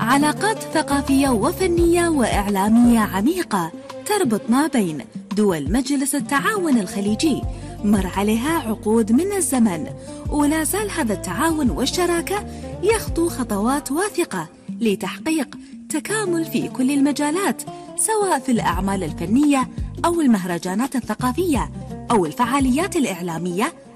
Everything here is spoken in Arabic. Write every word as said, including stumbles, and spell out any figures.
علاقات ثقافية وفنية وإعلامية عميقة تربط ما بين دول مجلس التعاون الخليجي، مر عليها عقود من الزمن، ولا زال هذا التعاون والشراكة يخطو خطوات واثقة لتحقيق تكامل في كل المجالات، سواء في الأعمال الفنية أو المهرجانات الثقافية أو الفعاليات الإعلامية